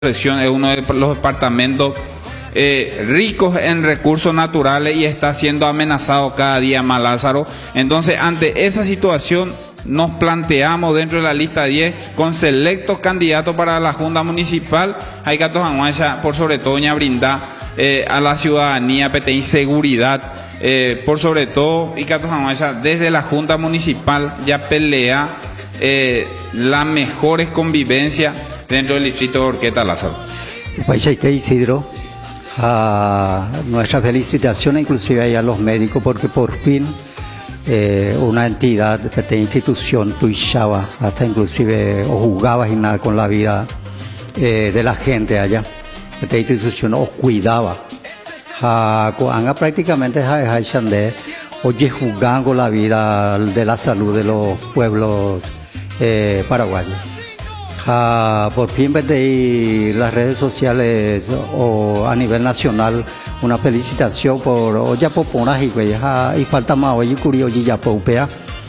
región es uno de los departamentos ricos en recursos naturales y está siendo amenazado cada día más, Lázaro. Entonces, ante esa situación, nos planteamos dentro de la lista 10 con selectos candidatos para la Junta Municipal. Hay que por sobre todo brindar a la ciudadanía PTI seguridad, por sobre todo, y que desde la Junta Municipal ya pelea las mejores convivencias dentro del distrito de Orqueta, Lázaro. Isidro, nuestra felicitación inclusive a los médicos porque por fin una entidad, esta institución tuishaba, hasta inclusive o jugaba y nada con la vida de la gente allá. Esta institución os cuidaba. Prácticamente oye jugando con la vida de la salud de los pueblos paraguayos. Por fin de las redes sociales o a nivel nacional una felicitación por olla popona y falta más hoy curioso ya popea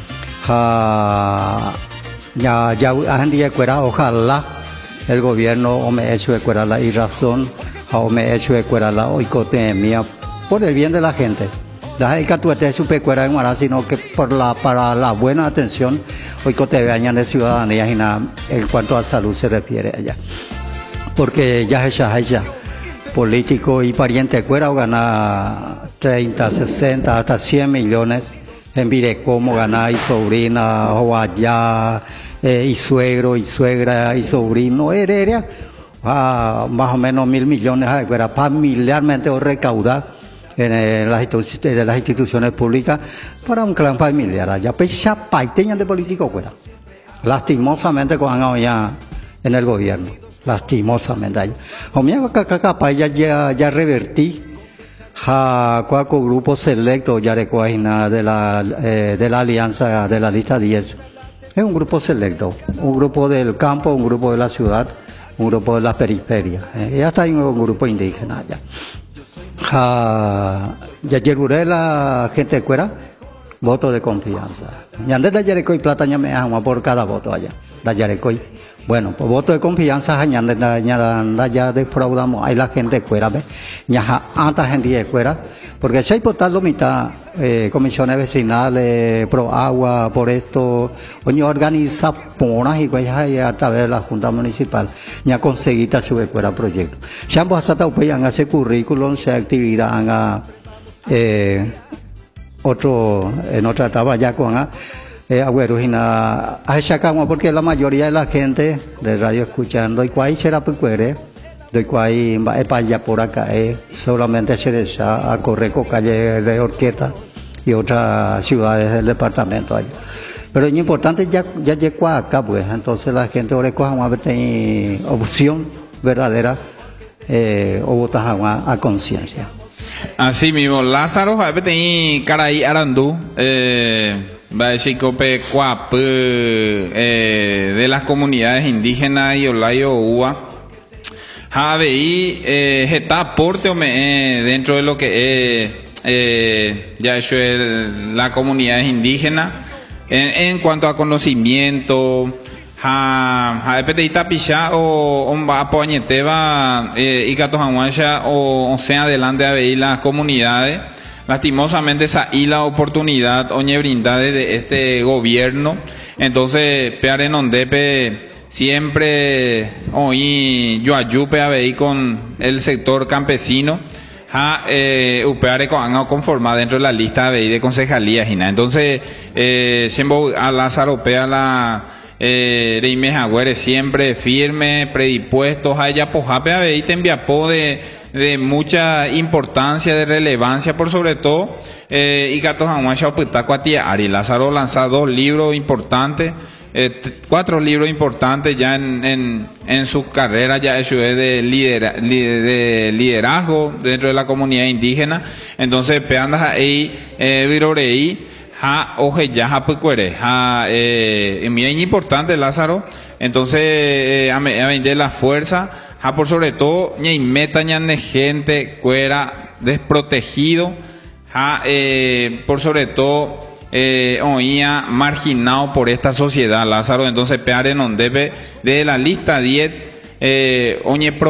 ya día fuera ojalá el gobierno o me hecho de fuera la razón o me hecho de fuera la oicotemia por el bien de la gente. Sino que para la buena atención hoy que te vean de ciudadanía y nada, en cuanto a salud se refiere allá, porque ya político y pariente fuera gana 30, 60 hasta 100 millones en Virecomo gana y sobrina o allá y suegro y suegra y sobrino heredia más o menos 1.000 millones fuera familiarmente o recaudar en las instituciones públicas para un clan familiar allá pues ya paiteñan de político fuera lastimosamente cuando ya en el gobierno lastimosamente allá ya revertí cuaco grupo selecto ya de la alianza de la lista 10 es un grupo selecto, un grupo del campo, un grupo de la ciudad, un grupo de la periferia y hasta hay un grupo indígena allá. Ya lleguré la gente de fuera voto de confianza y antes de Yarecoy plata ya me ama por cada voto allá de Yarecoy bueno pues voto de confianza ya defraudamos hay la gente de fuera ya anta gente de fuera porque si hay por tal mitad comisiones vecinales pro agua por esto oye organiza ponas y a través de la Junta Municipal ya conseguita su fuera proyecto si ambos hasta upeyan hace currículum se actividad haga en otra etapa ya con porque la mayoría de la gente de radio escuchando y cuál será puede de cuál va para por acá solamente se desea a correr con calle de Orqueta y otras ciudades del departamento allá. Pero es importante ya llegó acá pues entonces la gente ahora vamos a tener opción verdadera o votar a conciencia. Así mismo, Lázaro, tenía Caraí Arandú, de las comunidades indígenas y Olayo Uva. Está aporte dentro de lo que ya hecho la comunidad indígena en cuanto a conocimiento. O sea adelante a ver las comunidades lastimosamente esa y la oportunidad oñe brindada de este gobierno entonces pearenondepe siempre hoy yo ayupe a ver con el sector campesino upeare con conformar dentro de la lista de concejalías y nada entonces siempre a Lázaro pea la Reime Jagüere siempre firme, predispuestos a ella pojape a ver y te enviapó de mucha importancia, de relevancia por sobre todo y Gato Jamuacha Opitacuatia Ari Lázaro lanza 2 libros importantes 4 libros importantes ya en su carrera ya hecho de liderazgo dentro de la comunidad indígena entonces peandas ahí viroreí oje ya pucuere muy importante Lázaro entonces a vender la fuerza por sobre todo ni meta ni gente fuera desprotegido por sobre todo oía marginado por esta sociedad Lázaro entonces peare non debe de la lista 10 oñe